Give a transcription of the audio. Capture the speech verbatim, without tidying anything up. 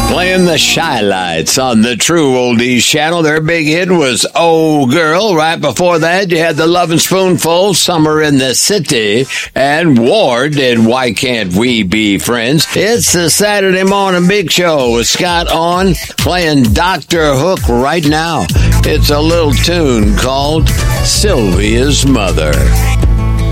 Playing the Shy Lights on the True Oldies channel. Their big hit was Oh Girl. Right before that, you had the Lovin' Spoonful, Summer in the City, and Ward did Why Can't We Be Friends. It's the Saturday Morning Big Show with Scott on, playing Doctor Hook right now. It's a little tune called Sylvia's Mother.